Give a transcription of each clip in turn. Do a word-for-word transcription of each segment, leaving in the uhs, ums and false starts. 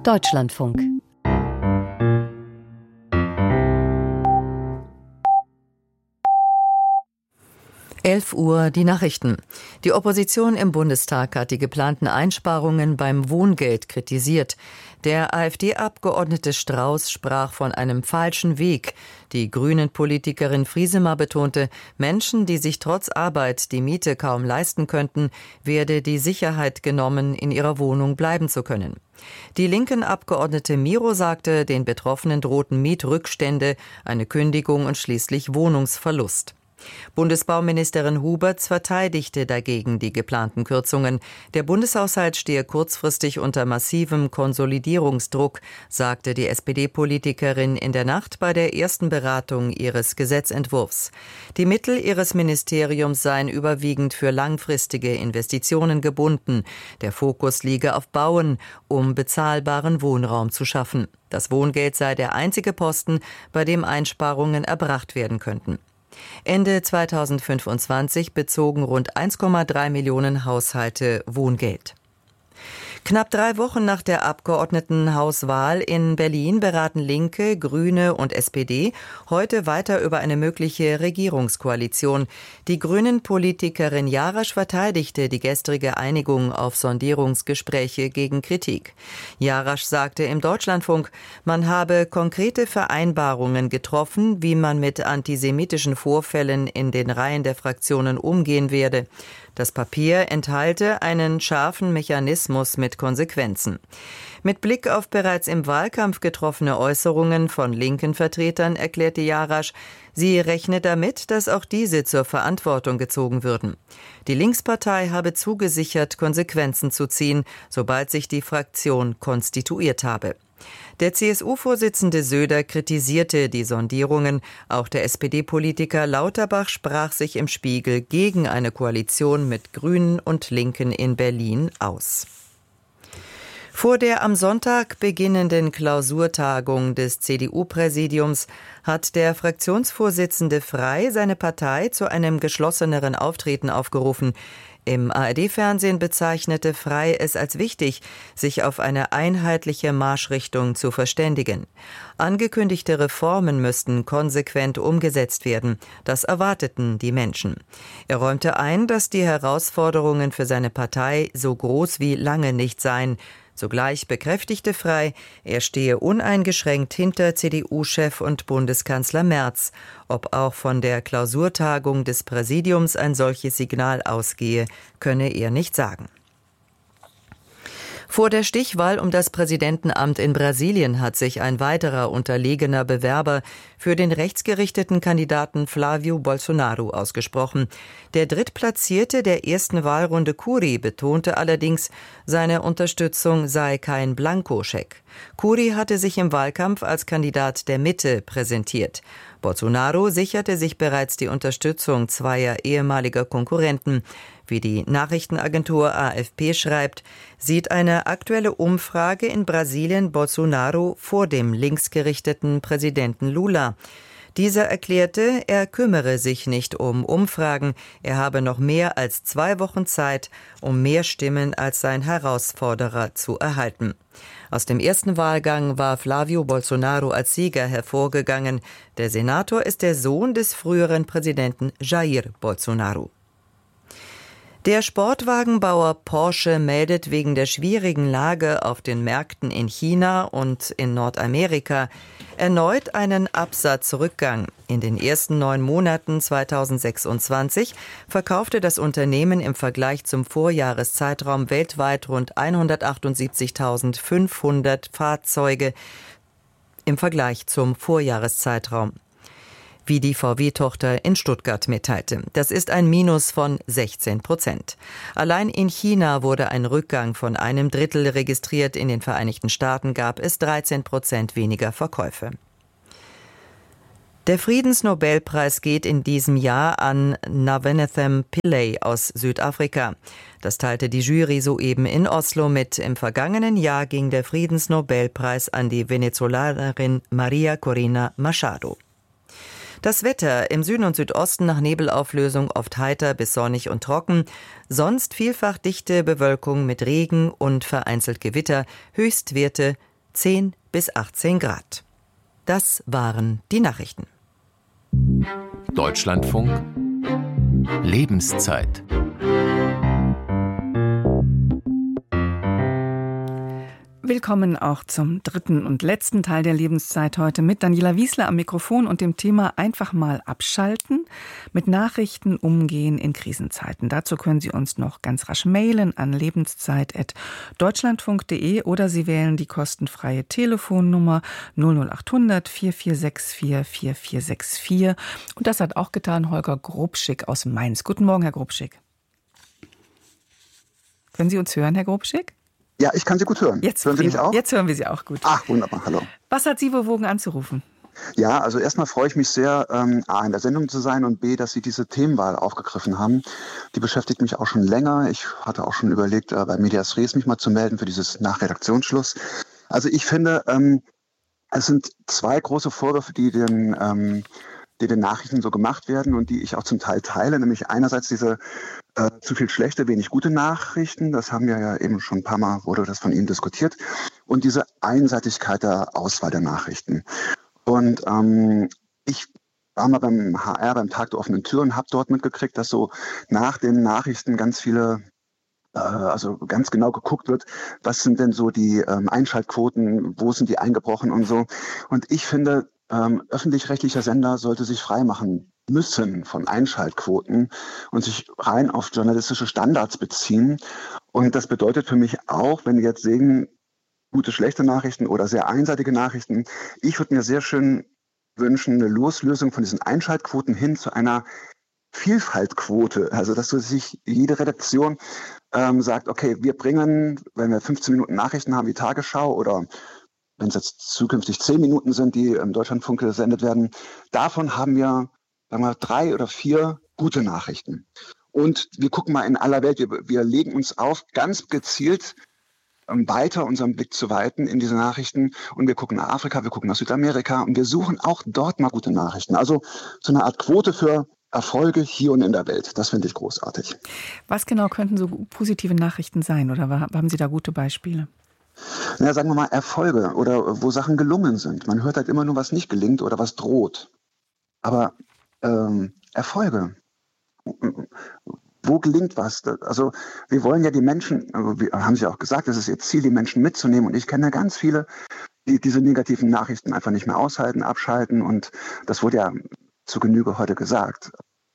Deutschlandfunk. elf Uhr die Nachrichten. Die Opposition im Bundestag hat die geplanten Einsparungen beim Wohngeld kritisiert. Der AfD-Abgeordnete Strauß sprach von einem falschen Weg. Die Grünen-Politikerin Friesemer betonte, Menschen, die sich trotz Arbeit die Miete kaum leisten könnten, werde die Sicherheit genommen, in ihrer Wohnung bleiben zu können. Die linken Abgeordnete Miro sagte, den Betroffenen drohten Mietrückstände, eine Kündigung und schließlich Wohnungsverlust. Bundesbauministerin Huberts verteidigte dagegen die geplanten Kürzungen. Der Bundeshaushalt stehe kurzfristig unter massivem Konsolidierungsdruck, sagte die S P D-Politikerin in der Nacht bei der ersten Beratung ihres Gesetzentwurfs. Die Mittel ihres Ministeriums seien überwiegend für langfristige Investitionen gebunden. Der Fokus liege auf Bauen, um bezahlbaren Wohnraum zu schaffen. Das Wohngeld sei der einzige Posten, bei dem Einsparungen erbracht werden könnten. Ende zweitausendfünfundzwanzig bezogen rund eins Komma drei Millionen Haushalte Wohngeld. Knapp drei Wochen nach der Abgeordnetenhauswahl in Berlin beraten Linke, Grüne und S P D heute weiter über eine mögliche Regierungskoalition. Die Grünen-Politikerin Jarasch verteidigte die gestrige Einigung auf Sondierungsgespräche gegen Kritik. Jarasch sagte im Deutschlandfunk, man habe konkrete Vereinbarungen getroffen, wie man mit antisemitischen Vorfällen in den Reihen der Fraktionen umgehen werde. Das Papier enthalte einen scharfen Mechanismus mit Konsequenzen. Mit Blick auf bereits im Wahlkampf getroffene Äußerungen von linken Vertretern erklärte Jarasch, sie rechne damit, dass auch diese zur Verantwortung gezogen würden. Die Linkspartei habe zugesichert, Konsequenzen zu ziehen, sobald sich die Fraktion konstituiert habe. Der C S U-Vorsitzende Söder kritisierte die Sondierungen. Auch der S P D-Politiker Lauterbach sprach sich im Spiegel gegen eine Koalition mit Grünen und Linken in Berlin aus. Vor der am Sonntag beginnenden Klausurtagung des C D U-Präsidiums hat der Fraktionsvorsitzende Frey seine Partei zu einem geschlosseneren Auftreten aufgerufen. Im A R D-Fernsehen bezeichnete Frey es als wichtig, sich auf eine einheitliche Marschrichtung zu verständigen. Angekündigte Reformen müssten konsequent umgesetzt werden. Das erwarteten die Menschen. Er räumte ein, dass die Herausforderungen für seine Partei so groß wie lange nicht seien. Zugleich bekräftigte Frey, er stehe uneingeschränkt hinter C D U-Chef und Bundeskanzler Merz. Ob auch von der Klausurtagung des Präsidiums ein solches Signal ausgehe, könne er nicht sagen. Vor der Stichwahl um das Präsidentenamt in Brasilien hat sich ein weiterer unterlegener Bewerber für den rechtsgerichteten Kandidaten Flávio Bolsonaro ausgesprochen. Der Drittplatzierte der ersten Wahlrunde Cury betonte allerdings, seine Unterstützung sei kein Blankoscheck. Cury hatte sich im Wahlkampf als Kandidat der Mitte präsentiert. Bolsonaro sicherte sich bereits die Unterstützung zweier ehemaliger Konkurrenten. Wie die Nachrichtenagentur A F P schreibt, sieht eine aktuelle Umfrage in Brasilien Bolsonaro vor dem linksgerichteten Präsidenten Lula. Dieser erklärte, er kümmere sich nicht um Umfragen, er habe noch mehr als zwei Wochen Zeit, um mehr Stimmen als sein Herausforderer zu erhalten. Aus dem ersten Wahlgang war Flávio Bolsonaro als Sieger hervorgegangen. Der Senator ist der Sohn des früheren Präsidenten Jair Bolsonaro. Der Sportwagenbauer Porsche meldet wegen der schwierigen Lage auf den Märkten in China und in Nordamerika erneut einen Absatzrückgang. In den ersten neun Monaten zweitausendsechsundzwanzig verkaufte das Unternehmen im Vergleich zum Vorjahreszeitraum weltweit rund hundertachtundsiebzigtausendfünfhundert Fahrzeuge im Vergleich zum Vorjahreszeitraum, wie die V W-Tochter in Stuttgart mitteilte. Das ist ein Minus von sechzehn Prozent. Allein in China wurde ein Rückgang von einem Drittel registriert. In den Vereinigten Staaten gab es dreizehn Prozent weniger Verkäufe. Der Friedensnobelpreis geht in diesem Jahr an Navenethem Pillay aus Südafrika. Das teilte die Jury soeben in Oslo mit. Im vergangenen Jahr ging der Friedensnobelpreis an die Venezolanerin Maria Corina Machado. Das Wetter im Süden und Südosten nach Nebelauflösung oft heiter bis sonnig und trocken, sonst vielfach dichte Bewölkung mit Regen und vereinzelt Gewitter, Höchstwerte zehn bis achtzehn Grad. Das waren die Nachrichten. Deutschlandfunk Lebenszeit. Willkommen auch zum dritten und letzten Teil der Lebenszeit heute mit Daniela Wiesler am Mikrofon und dem Thema einfach mal abschalten, mit Nachrichten umgehen in Krisenzeiten. Dazu können Sie uns noch ganz rasch mailen an lebenszeit at deutschlandfunk punkt de oder Sie wählen die kostenfreie Telefonnummer null null acht hundert vier vier sechs vier vier vier sechs vier. Und das hat auch getan Holger Grubschick aus Mainz. Guten Morgen, Herr Grubschick. Können Sie uns hören, Herr Grubschick? Ja, ich kann Sie gut hören. Jetzt hören Sie mich auch? Jetzt hören wir Sie auch gut. Ach, wunderbar, hallo. Was hat Sie bewogen anzurufen? Ja, also erstmal freue ich mich sehr, ähm, A, in der Sendung zu sein und B, dass Sie diese Themenwahl aufgegriffen haben. Die beschäftigt mich auch schon länger. Ich hatte auch schon überlegt, äh, bei Medias Res mich mal zu melden für dieses Nachredaktionsschluss. Also ich finde, ähm, es sind zwei große Vorwürfe, die den... Ähm, die den Nachrichten so gemacht werden und die ich auch zum Teil teile, nämlich einerseits diese äh, zu viel schlechte, wenig gute Nachrichten, das haben wir ja eben schon ein paar Mal, wurde das von Ihnen diskutiert, und diese Einseitigkeit der Auswahl der Nachrichten. Und ähm, ich war mal beim H R, beim Tag der offenen Tür, und habe dort mitgekriegt, dass so nach den Nachrichten ganz viele also ganz genau geguckt wird, was sind denn so die ähm, Einschaltquoten, wo sind die eingebrochen und so. Und ich finde, ähm, öffentlich-rechtlicher Sender sollte sich freimachen müssen von Einschaltquoten und sich rein auf journalistische Standards beziehen. Und das bedeutet für mich auch, wenn wir jetzt sehen, gute, schlechte Nachrichten oder sehr einseitige Nachrichten, ich würde mir sehr schön wünschen, eine Loslösung von diesen Einschaltquoten hin zu einer Vielfaltquote, also dass du sich jede Redaktion ähm, sagt, okay, wir bringen, wenn wir fünfzehn Minuten Nachrichten haben wie Tagesschau oder wenn es jetzt zukünftig zehn Minuten sind, die im Deutschlandfunk gesendet werden, davon haben wir, sagen wir drei oder vier gute Nachrichten. Und wir gucken mal in aller Welt, wir, wir legen uns auf, ganz gezielt um weiter unseren Blick zu weiten in diese Nachrichten, und wir gucken nach Afrika, wir gucken nach Südamerika und wir suchen auch dort mal gute Nachrichten. Also so eine Art Quote für Erfolge hier und in der Welt. Das finde ich großartig. Was genau könnten so positive Nachrichten sein, oder haben Sie da gute Beispiele? Na, sagen wir mal Erfolge oder wo Sachen gelungen sind. Man hört halt immer nur, was nicht gelingt oder was droht. Aber ähm, Erfolge, wo gelingt was? Also wir wollen ja die Menschen, wir haben Sie auch gesagt, das ist Ihr Ziel, die Menschen mitzunehmen. Und ich kenne ganz viele, die diese negativen Nachrichten einfach nicht mehr aushalten, abschalten. Und das wurde ja zu Genüge heute gesagt.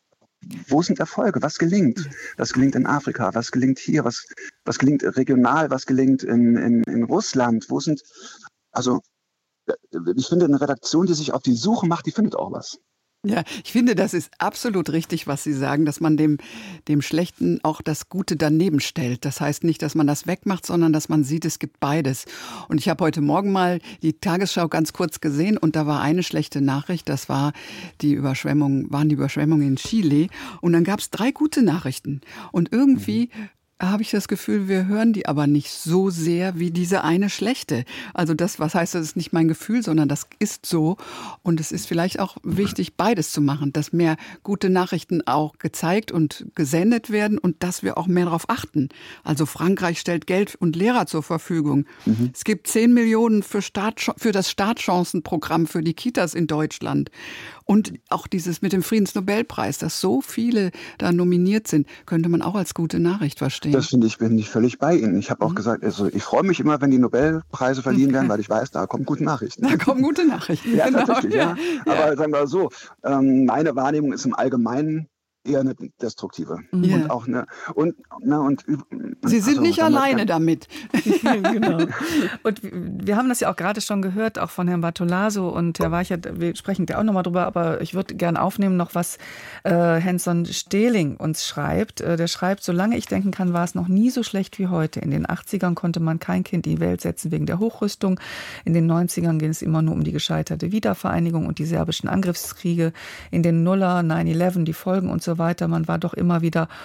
Wo sind Erfolge? Was gelingt? Was gelingt in Afrika? Was gelingt hier? Was, was gelingt regional? Was gelingt in, in, in Russland? Wo sind, also ich finde, eine Redaktion, die sich auf die Suche macht, die findet auch was. Ja, ich finde, das ist absolut richtig, was Sie sagen, dass man dem, dem Schlechten auch das Gute daneben stellt. Das heißt nicht, dass man das wegmacht, sondern dass man sieht, es gibt beides. Und ich habe heute Morgen mal die Tagesschau ganz kurz gesehen und da war eine schlechte Nachricht, das war die Überschwemmung, waren die Überschwemmungen in Chile. Und dann gab es drei gute Nachrichten. Und irgendwie mhm. habe ich das Gefühl, wir hören die aber nicht so sehr wie diese eine schlechte. Also das, was heißt, das ist nicht mein Gefühl, sondern das ist so. Und es ist vielleicht auch wichtig, beides zu machen, dass mehr gute Nachrichten auch gezeigt und gesendet werden und dass wir auch mehr darauf achten. Also Frankreich stellt Geld und Lehrer zur Verfügung. Mhm. Es gibt zehn Millionen für, Start, für das Startchancenprogramm für die Kitas in Deutschland. Und auch dieses mit dem Friedensnobelpreis, dass so viele da nominiert sind, könnte man auch als gute Nachricht verstehen. Das finde ich, bin ich völlig bei Ihnen. Ich habe auch mhm. gesagt, also ich freue mich immer, wenn die Nobelpreise verliehen okay. werden, weil ich weiß, da kommen gute Nachrichten. Da kommen gute Nachrichten. Ja, genau. tatsächlich, ja. ja. Aber ja. sagen wir so, ähm, meine Wahrnehmung ist im Allgemeinen eher eine destruktive. Yeah. Und auch eine, und, na, und, Sie sind also, nicht alleine damit. Genau. Und wir haben das ja auch gerade schon gehört, auch von Herrn Bartolaso und Herr Weichert, wir sprechen da auch nochmal drüber, aber ich würde gerne aufnehmen noch, was äh, Henson Stehling uns schreibt. Äh, der schreibt, solange ich denken kann, war es noch nie so schlecht wie heute. In den achtzigern konnte man kein Kind in die Welt setzen wegen der Hochrüstung. In den neunzigern ging es immer nur um die gescheiterte Wiedervereinigung und die serbischen Angriffskriege. In den Nuller, neun elf, die Folgen und so weiter. Man war doch immer wieder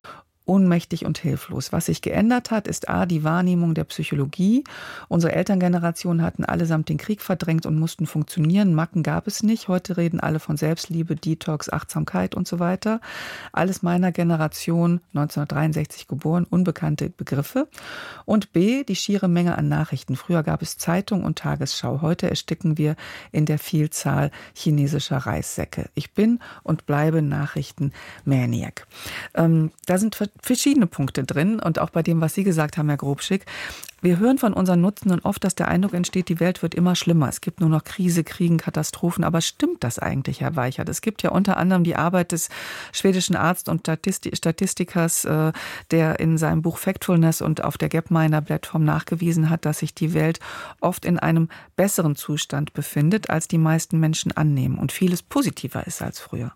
ohnmächtig und hilflos. Was sich geändert hat, ist A, die Wahrnehmung der Psychologie. Unsere Elterngeneration hatten allesamt den Krieg verdrängt und mussten funktionieren. Macken gab es nicht. Heute reden alle von Selbstliebe, Detox, Achtsamkeit und so weiter. Alles meiner Generation, neunzehnhundertdreiundsechzig geboren, unbekannte Begriffe. Und B, die schiere Menge an Nachrichten. Früher gab es Zeitung und Tagesschau. Heute ersticken wir in der Vielzahl chinesischer Reissäcke. Ich bin und bleibe Nachrichten-Maniac. Ähm, da sind verschiedene Punkte drin und auch bei dem, was Sie gesagt haben, Herr Grobschick. Wir hören von unseren Nutzenden oft, dass der Eindruck entsteht, die Welt wird immer schlimmer. Es gibt nur noch Krise, Kriegen, Katastrophen. Aber stimmt das eigentlich, Herr Weichert? Es gibt ja unter anderem die Arbeit des schwedischen Arzt und Statistikers, äh, der in seinem Buch Factfulness und auf der Gapminder-Plattform nachgewiesen hat, dass sich die Welt oft in einem besseren Zustand befindet, als die meisten Menschen annehmen und vieles positiver ist als früher.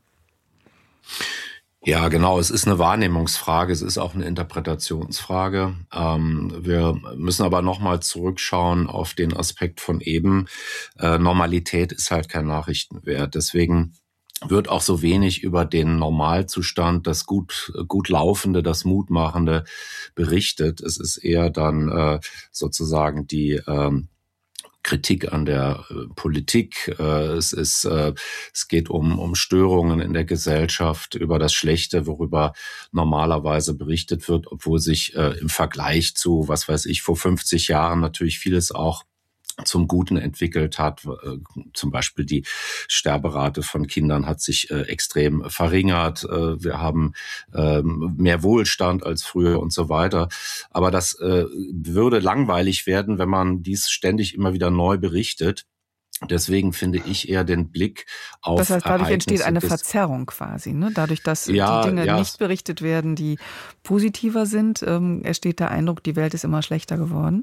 Ja, genau. Es ist eine Wahrnehmungsfrage. Es ist auch eine Interpretationsfrage. Ähm, wir müssen aber nochmal zurückschauen auf den Aspekt von eben. Äh, Normalität ist halt kein Nachrichtenwert. Deswegen wird auch so wenig über den Normalzustand, das gut, gut laufende, das Mutmachende berichtet. Es ist eher dann äh, sozusagen die ähm, Kritik an der äh, Politik. Äh, es ist, äh, es geht um, um Störungen in der Gesellschaft, über das Schlechte, worüber normalerweise berichtet wird, obwohl sich äh, im Vergleich zu, was weiß ich, vor fünfzig Jahren natürlich vieles auch zum Guten entwickelt hat. Zum Beispiel die Sterberate von Kindern hat sich äh, extrem verringert. Äh, wir haben äh, mehr Wohlstand als früher und so weiter. Aber das äh, würde langweilig werden, wenn man dies ständig immer wieder neu berichtet. Deswegen finde ich eher den Blick auf Das heißt, dadurch Ereignisse entsteht eine des Verzerrung quasi. Ne? Dadurch, dass Ja, die Dinge ja. nicht berichtet werden, die positiver sind, ähm, entsteht der Eindruck, die Welt ist immer schlechter geworden.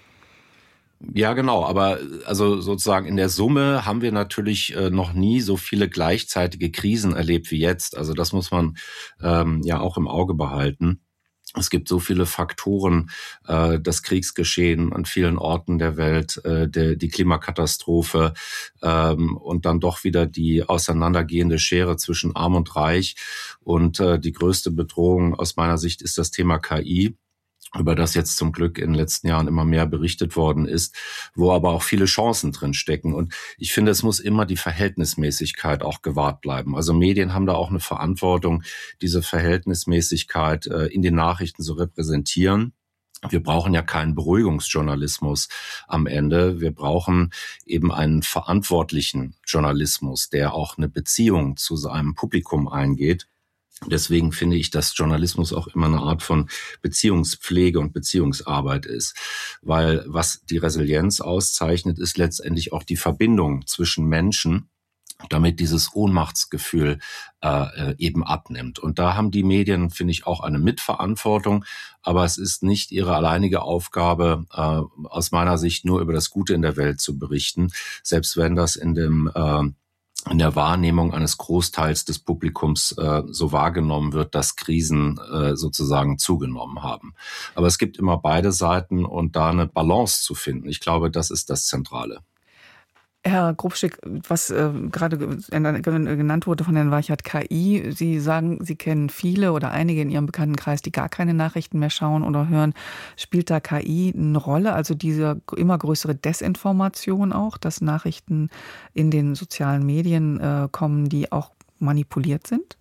Ja, genau. Aber also sozusagen in der Summe haben wir natürlich äh, noch nie so viele gleichzeitige Krisen erlebt wie jetzt. Also das muss man ähm, ja auch im Auge behalten. Es gibt so viele Faktoren, äh, das Kriegsgeschehen an vielen Orten der Welt, äh, der, die Klimakatastrophe ähm, und dann doch wieder die auseinandergehende Schere zwischen Arm und Reich. Und äh, die größte Bedrohung aus meiner Sicht ist das Thema K I, über das jetzt zum Glück in den letzten Jahren immer mehr berichtet worden ist, wo aber auch viele Chancen drin stecken. Und ich finde, es muss immer die Verhältnismäßigkeit auch gewahrt bleiben. Also Medien haben da auch eine Verantwortung, diese Verhältnismäßigkeit äh, in den Nachrichten zu repräsentieren. Wir brauchen ja keinen Beruhigungsjournalismus am Ende. Wir brauchen eben einen verantwortlichen Journalismus, der auch eine Beziehung zu seinem Publikum eingeht. Deswegen finde ich, dass Journalismus auch immer eine Art von Beziehungspflege und Beziehungsarbeit ist. Weil was die Resilienz auszeichnet, ist letztendlich auch die Verbindung zwischen Menschen, damit dieses Ohnmachtsgefühl äh, eben abnimmt. Und da haben die Medien, finde ich, auch eine Mitverantwortung. Aber es ist nicht ihre alleinige Aufgabe, äh, aus meiner Sicht nur über das Gute in der Welt zu berichten. Selbst wenn das in dem äh, in der Wahrnehmung eines Großteils des Publikums äh, so wahrgenommen wird, dass Krisen äh, sozusagen zugenommen haben. Aber es gibt immer beide Seiten und da eine Balance zu finden, ich glaube, das ist das Zentrale. Herr Grobschick, was äh, gerade genannt wurde von Herrn Weichert, K I, Sie sagen, Sie kennen viele oder einige in Ihrem Bekanntenkreis, die gar keine Nachrichten mehr schauen oder hören. Spielt da K I eine Rolle, also diese immer größere Desinformation auch, dass Nachrichten in den sozialen Medien äh, kommen, die auch manipuliert sind?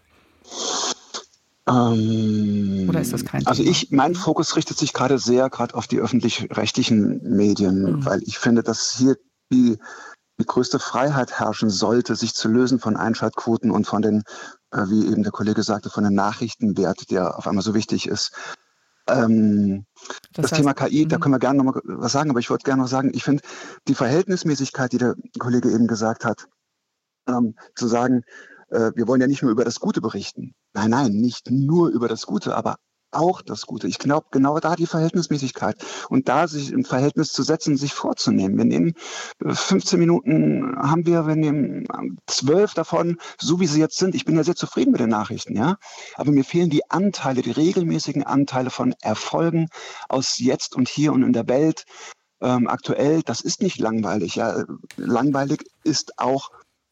Ähm, Oder ist das kein also Thema? ich, mein Fokus richtet sich gerade sehr gerade auf die öffentlich-rechtlichen Medien, Mhm. weil ich finde, dass hier die, die größte Freiheit herrschen sollte, sich zu lösen von Einschaltquoten und von den, äh, wie eben der Kollege sagte, von dem Nachrichtenwert, der auf einmal so wichtig ist. Ähm, das Das heißt, Thema K I, da mhm. können wir gerne noch mal was sagen, aber ich wollte gerne noch sagen, ich finde die Verhältnismäßigkeit, die der Kollege eben gesagt hat, ähm, zu sagen, äh, wir wollen ja nicht nur über das Gute berichten. Nein, nein, nicht nur über das Gute, aber auch das Gute. Ich glaube, genau da die Verhältnismäßigkeit und da sich im Verhältnis zu setzen, sich vorzunehmen. Wir nehmen äh, fünfzehn Minuten haben wir, wir nehmen ähm, zwölf davon, so wie sie jetzt sind. Ich bin ja sehr zufrieden mit den Nachrichten, ja. Aber mir fehlen die Anteile, die regelmäßigen Anteile von Erfolgen aus jetzt und hier und in der Welt. Ähm, aktuell, das ist nicht langweilig, ja. Langweilig ist auch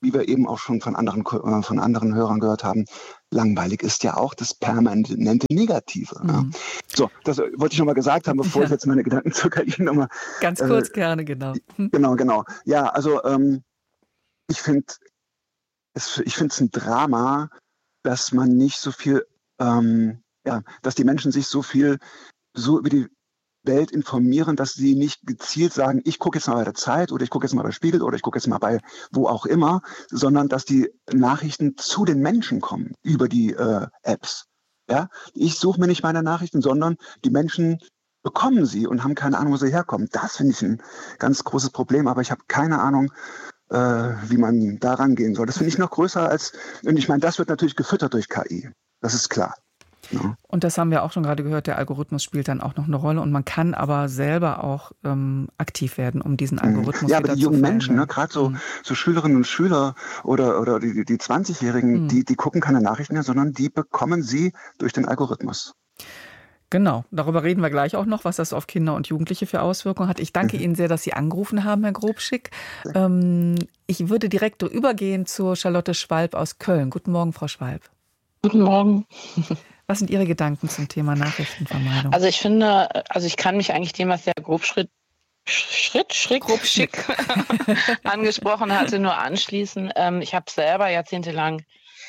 wie wir eben auch schon von anderen, äh, von anderen Hörern gehört haben, langweilig ist ja auch das permanente Negative. Mhm. Ja. So, das wollte ich nochmal gesagt haben, bevor ja. ich jetzt meine Gedanken zur K I nochmal... Ganz kurz äh, gerne, genau. Hm. Genau, genau. Ja, also ähm, ich finde es ich finde es ein Drama, dass man nicht so viel, ähm, ja, dass die Menschen sich so viel so über die Welt informieren, dass sie nicht gezielt sagen, ich gucke jetzt mal bei der Zeit oder ich gucke jetzt mal bei Spiegel oder ich gucke jetzt mal bei wo auch immer, sondern dass die Nachrichten zu den Menschen kommen über die äh, Apps. Ja? Ich suche mir nicht meine Nachrichten, sondern die Menschen bekommen sie und haben keine Ahnung, wo sie herkommen. Das finde ich ein ganz großes Problem, aber ich habe keine Ahnung, äh, wie man da rangehen soll. Das finde ich noch größer als, und ich meine, das wird natürlich gefüttert durch K I. Das ist klar. Ja. Und das haben wir auch schon gerade gehört, der Algorithmus spielt dann auch noch eine Rolle und man kann aber selber auch ähm, aktiv werden, um diesen Algorithmus ja, wieder aber die zu jungen verändern. Menschen, ne, gerade so, mhm. so Schülerinnen und Schüler oder, oder die, die zwanzigjährigen, mhm. die, die gucken keine Nachrichten mehr, sondern die bekommen sie durch den Algorithmus. Genau, darüber reden wir gleich auch noch, was das auf Kinder und Jugendliche für Auswirkungen hat. Ich danke mhm. Ihnen sehr, dass Sie angerufen haben, Herr Grobschick. Ähm, ich würde direkt übergehen zu Charlotte Schwalb aus Köln. Guten Morgen, Frau Schwalb. Guten Morgen. Was sind Ihre Gedanken zum Thema Nachrichtenvermeidung? Also ich finde, also ich kann mich eigentlich dem, was der Grobschritt Schritt, Schritt, Grobschick angesprochen hatte, nur anschließen. Ähm, ich habe selber jahrzehntelang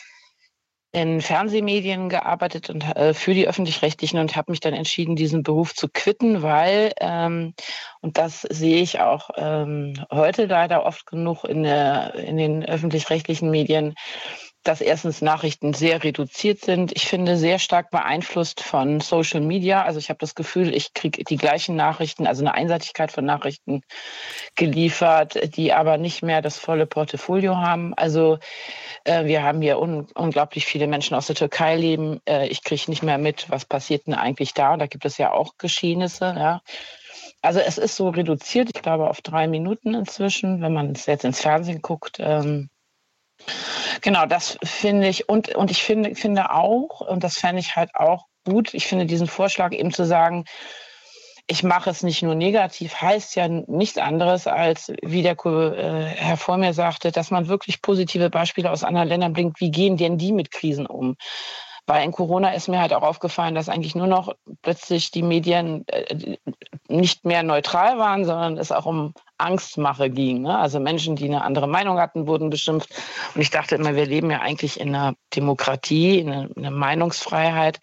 in Fernsehmedien gearbeitet und äh, für die Öffentlich-Rechtlichen und habe mich dann entschieden, diesen Beruf zu quitten, weil, ähm, und das sehe ich auch ähm, heute leider oft genug in, der, in den öffentlich-rechtlichen Medien, dass erstens Nachrichten sehr reduziert sind. Ich finde, sehr stark beeinflusst von Social Media. Also ich habe das Gefühl, ich kriege die gleichen Nachrichten, also eine Einseitigkeit von Nachrichten geliefert, die aber nicht mehr das volle Portfolio haben. Also äh, wir haben hier un- unglaublich viele Menschen aus der Türkei leben. Äh, ich kriege nicht mehr mit, was passiert denn eigentlich da. Da gibt es ja auch Geschehnisse, ja. Also es ist so reduziert, ich glaube auf drei Minuten inzwischen, wenn man jetzt ins Fernsehen guckt. Ähm, Genau, das finde ich. Und, und ich finde, finde auch, und das fände ich halt auch gut, ich finde diesen Vorschlag eben zu sagen, ich mache es nicht nur negativ, heißt ja nichts anderes als, wie der äh, Herr vor mir sagte, dass man wirklich positive Beispiele aus anderen Ländern bringt. Wie gehen denn die mit Krisen um? Weil in Corona ist mir halt auch aufgefallen, dass eigentlich nur noch plötzlich die Medien äh, nicht mehr neutral waren, sondern es auch um Angstmache ging. Ne? Also Menschen, die eine andere Meinung hatten, wurden beschimpft. Und ich dachte immer, wir leben ja eigentlich in einer Demokratie, in einer, in einer Meinungsfreiheit.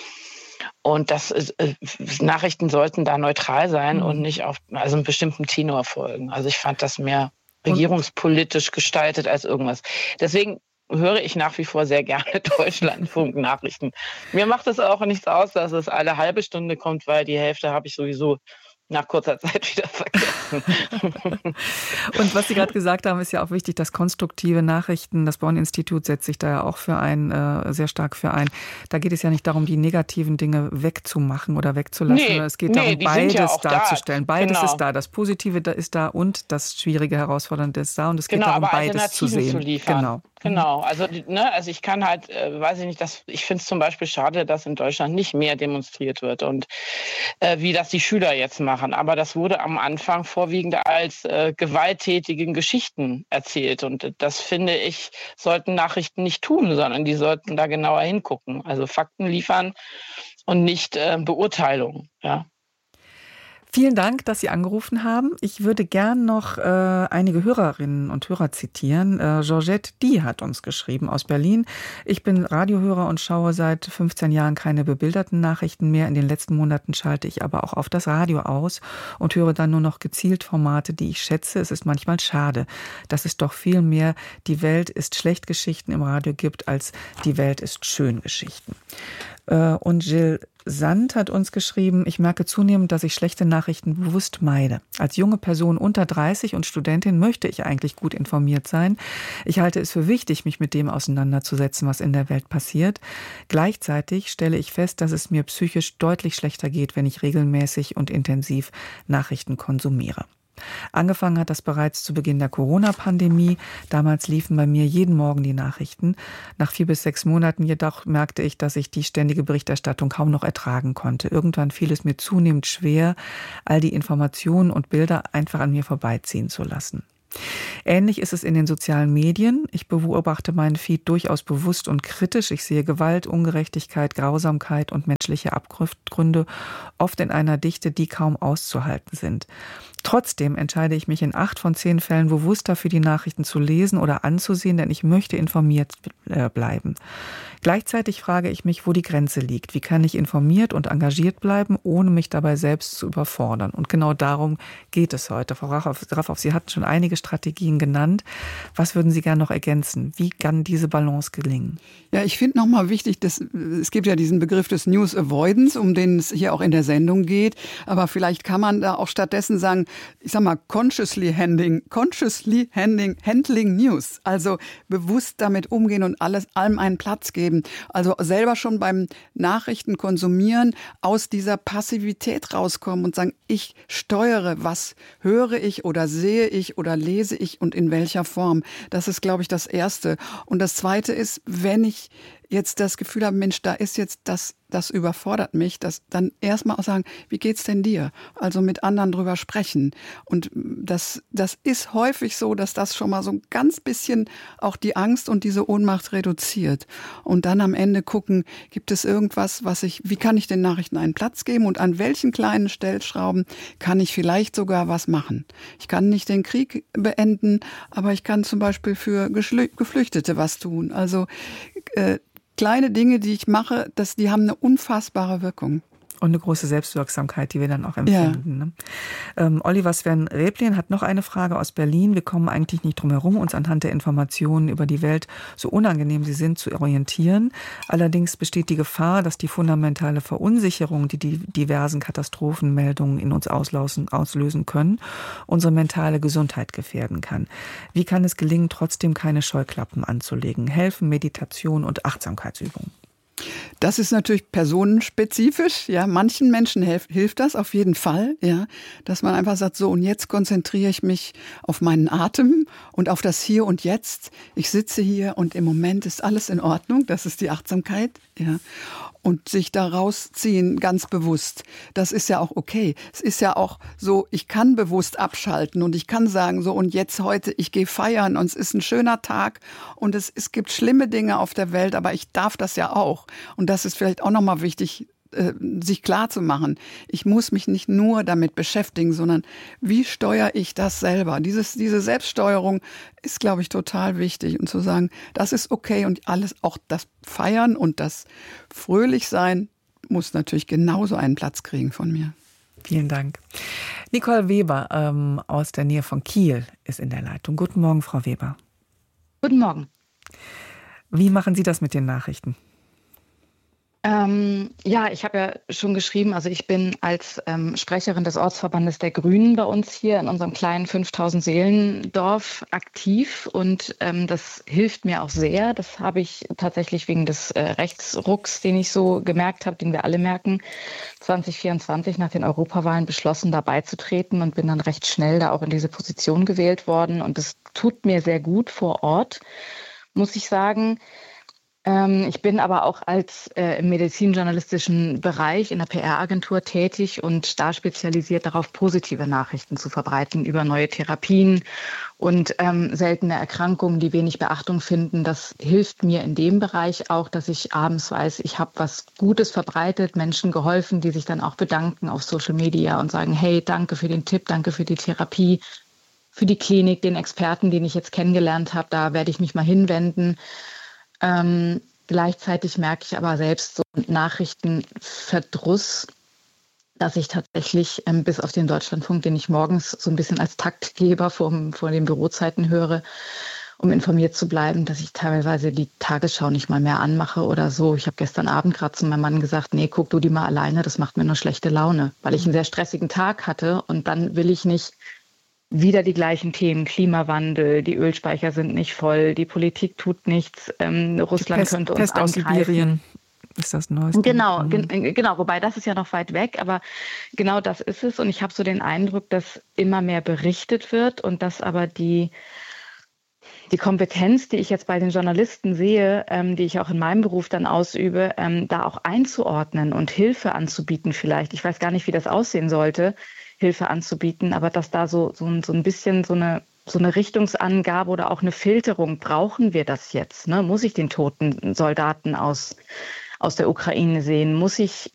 Und das ist, äh, Nachrichten sollten da neutral sein mhm. und nicht auf also einem bestimmten Tenor folgen. Also ich fand das mehr regierungspolitisch gestaltet als irgendwas. Deswegen höre ich nach wie vor sehr gerne Deutschlandfunk-Nachrichten. Mir macht es auch nichts aus, dass es alle halbe Stunde kommt, weil die Hälfte habe ich sowieso nach kurzer Zeit wieder vergessen. Und was Sie gerade gesagt haben, ist ja auch wichtig, dass konstruktive Nachrichten, das Born-Institut setzt sich da ja auch für ein, äh, sehr stark für ein. Da geht es ja nicht darum, die negativen Dinge wegzumachen oder wegzulassen. Nee, es geht nee, darum, beides ja darzustellen. Da. Beides genau. ist da. Das Positive ist da und das Schwierige, Herausfordernde ist da. Und es geht genau, darum, aber beides zu sehen. Zu liefern. Genau. Genau, also, ne, also ich kann halt, äh, weiß ich nicht, dass, ich finde es zum Beispiel schade, dass in Deutschland nicht mehr demonstriert wird und äh, wie das die Schüler jetzt machen. Aber das wurde am Anfang vorwiegend als äh, gewalttätigen Geschichten erzählt. Und das, finde ich, sollten Nachrichten nicht tun, sondern die sollten da genauer hingucken. Also Fakten liefern und nicht äh, Beurteilungen, ja. Vielen Dank, dass Sie angerufen haben. Ich würde gern noch äh, einige Hörerinnen und Hörer zitieren. Äh, Georgette, die hat uns geschrieben aus Berlin. Ich bin Radiohörer und schaue seit fünfzehn Jahren keine bebilderten Nachrichten mehr. In den letzten Monaten schalte ich aber auch auf das Radio aus und höre dann nur noch gezielt Formate, die ich schätze. Es ist manchmal schade, dass es doch viel mehr die Welt ist schlecht Geschichten im Radio gibt, als die Welt ist schön Geschichten. Äh, und Jill Sand hat uns geschrieben, ich merke zunehmend, dass ich schlechte Nachrichten bewusst meide. Als junge Person unter dreißig und Studentin möchte ich eigentlich gut informiert sein. Ich halte es für wichtig, mich mit dem auseinanderzusetzen, was in der Welt passiert. Gleichzeitig stelle ich fest, dass es mir psychisch deutlich schlechter geht, wenn ich regelmäßig und intensiv Nachrichten konsumiere. Angefangen hat das bereits zu Beginn der Corona-Pandemie. Damals liefen bei mir jeden Morgen die Nachrichten. Nach vier bis sechs Monaten jedoch merkte ich, dass ich die ständige Berichterstattung kaum noch ertragen konnte. Irgendwann fiel es mir zunehmend schwer, all die Informationen und Bilder einfach an mir vorbeiziehen zu lassen. Ähnlich ist es in den sozialen Medien. Ich beobachte meinen Feed durchaus bewusst und kritisch. Ich sehe Gewalt, Ungerechtigkeit, Grausamkeit und menschliche Abgründe oft in einer Dichte, die kaum auszuhalten sind. Trotzdem entscheide ich mich in acht von zehn Fällen bewusster für die Nachrichten zu lesen oder anzusehen, denn ich möchte informiert bleiben. Gleichzeitig frage ich mich, wo die Grenze liegt. Wie kann ich informiert und engagiert bleiben, ohne mich dabei selbst zu überfordern? Und genau darum geht es heute. Frau Raffhoff, Sie hatten schon einige Strategien genannt. Was würden Sie gerne noch ergänzen? Wie kann diese Balance gelingen? Ja, ich finde nochmal wichtig, dass, es gibt ja diesen Begriff des News Avoidance, um den es hier auch in der Sendung geht. Aber vielleicht kann man da auch stattdessen sagen, ich sag mal, consciously handling, consciously handling, handling News. Also bewusst damit umgehen und alles, allem einen Platz geben. Also selber schon beim Nachrichten konsumieren aus dieser Passivität rauskommen und sagen, ich steuere, was höre ich oder sehe ich oder lese ich und in welcher Form. Das ist, glaube ich, das Erste. Und das Zweite ist, wenn ich jetzt das Gefühl habe, Mensch, da ist jetzt das, das überfordert mich, das dann erstmal auch sagen, wie geht's denn dir? Also mit anderen drüber sprechen. Und das, das ist häufig so, dass das schon mal so ein ganz bisschen auch die Angst und diese Ohnmacht reduziert. Und dann am Ende gucken, gibt es irgendwas, was ich, wie kann ich den Nachrichten einen Platz geben und an welchen kleinen Stellschrauben kann ich vielleicht sogar was machen? Ich kann nicht den Krieg beenden, aber ich kann zum Beispiel für Geflüchtete was tun. Also, äh, kleine Dinge, die ich mache, das, die haben eine unfassbare Wirkung. Und eine große Selbstwirksamkeit, die wir dann auch empfinden. Ja. Ne? Ähm, Oliver Sven-Replien hat noch eine Frage aus Berlin. Wir kommen eigentlich nicht drum herum, uns anhand der Informationen über die Welt, so unangenehm sie sind, zu orientieren. Allerdings besteht die Gefahr, dass die fundamentale Verunsicherung, die die diversen Katastrophenmeldungen in uns auslösen, auslösen können, unsere mentale Gesundheit gefährden kann. Wie kann es gelingen, trotzdem keine Scheuklappen anzulegen? Helfen Meditation und Achtsamkeitsübungen? Das ist natürlich personenspezifisch. Ja, manchen Menschen hilf, hilft das auf jeden Fall. Ja, dass man einfach sagt, so und jetzt konzentriere ich mich auf meinen Atem und auf das Hier und Jetzt. Ich sitze hier und im Moment ist alles in Ordnung. Das ist die Achtsamkeit. Ja. Und sich da rausziehen, ganz bewusst. Das ist ja auch okay. Es ist ja auch so, ich kann bewusst abschalten und ich kann sagen, so und jetzt heute, ich gehe feiern und es ist ein schöner Tag und es, es gibt schlimme Dinge auf der Welt, aber ich darf das ja auch. Und das ist vielleicht auch nochmal wichtig, äh, sich klar zu machen. Ich muss mich nicht nur damit beschäftigen, sondern wie steuere ich das selber? Dieses, diese Selbststeuerung ist, glaube ich, total wichtig. Und zu sagen, das ist okay und alles, auch das Feiern und das Fröhlichsein muss natürlich genauso einen Platz kriegen von mir. Vielen Dank. Nicole Weber ähm, aus der Nähe von Kiel ist in der Leitung. Guten Morgen, Frau Weber. Guten Morgen. Wie machen Sie das mit den Nachrichten? Ähm, ja, ich habe ja schon geschrieben, also ich bin als ähm, Sprecherin des Ortsverbandes der Grünen bei uns hier in unserem kleinen fünftausend Seelendorf aktiv und ähm, das hilft mir auch sehr. Das habe ich tatsächlich wegen des äh, Rechtsrucks, den ich so gemerkt habe, den wir alle merken, zwanzig vierundzwanzig nach den Europawahlen beschlossen, da beizutreten und bin dann recht schnell da auch in diese Position gewählt worden und das tut mir sehr gut vor Ort, muss ich sagen. Ich bin aber auch als äh, im medizinjournalistischen Bereich in der P R-Agentur tätig und da spezialisiert darauf, positive Nachrichten zu verbreiten über neue Therapien und ähm, seltene Erkrankungen, die wenig Beachtung finden. Das hilft mir in dem Bereich auch, dass ich abends weiß, ich habe was Gutes verbreitet, Menschen geholfen, die sich dann auch bedanken auf Social Media und sagen, hey, danke für den Tipp, danke für die Therapie, für die Klinik, den Experten, den ich jetzt kennengelernt habe, da werde ich mich mal hinwenden. Ähm, gleichzeitig merke ich aber selbst so Nachrichtenverdruss, dass ich tatsächlich ähm, bis auf den Deutschlandfunk, den ich morgens so ein bisschen als Taktgeber vor, vor den Bürozeiten höre, um informiert zu bleiben, dass ich teilweise die Tagesschau nicht mal mehr anmache oder so. Ich habe gestern Abend gerade zu meinem Mann gesagt, nee, guck du die mal alleine, das macht mir nur schlechte Laune, weil ich einen sehr stressigen Tag hatte und dann will ich nicht wieder die gleichen Themen, Klimawandel, die Ölspeicher sind nicht voll, die Politik tut nichts, ähm, Russland Pest, könnte uns Pest angreifen. Aus Sibirien ist das Neueste. Genau, mhm. gen- genau, wobei das ist ja noch weit weg, aber genau das ist es und ich habe so den Eindruck, dass immer mehr berichtet wird und dass aber die, die Kompetenz, die ich jetzt bei den Journalisten sehe, ähm, die ich auch in meinem Beruf dann ausübe, ähm, da auch einzuordnen und Hilfe anzubieten vielleicht. Ich weiß gar nicht, wie das aussehen sollte, Hilfe anzubieten, aber dass da so, so, so ein bisschen so eine so eine Richtungsangabe oder auch eine Filterung. Brauchen wir das jetzt? Ne? Muss ich den toten Soldaten aus, aus der Ukraine sehen? Muss ich